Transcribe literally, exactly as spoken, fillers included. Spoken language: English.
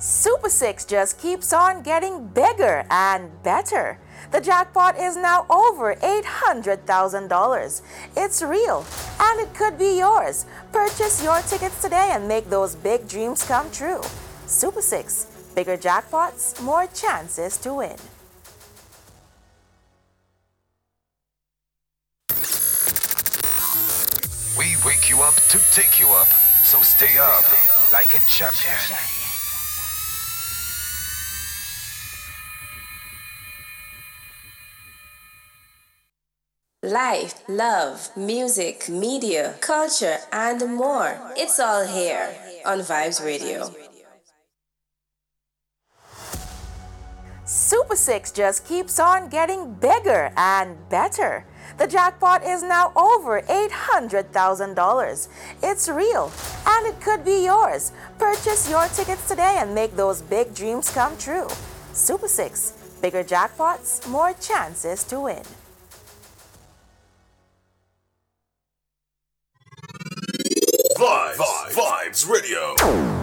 Super six just keeps on getting bigger and better. The jackpot is now over eight hundred thousand dollars. It's real, and it could be yours. Purchase your tickets today and make those big dreams come true. Super six, bigger jackpots, more chances to win. We wake you up to take you up, so stay up like a champion. Life, love, music, media, culture, and more. It's all here on Vibes Radio. Super six just keeps on getting bigger and better. The jackpot is now over eight hundred thousand dollars. It's real, and it could be yours. Purchase your tickets today and make those big dreams come true. Super six, bigger jackpots, more chances to win. Vibes, Vibes, Vibes Radio.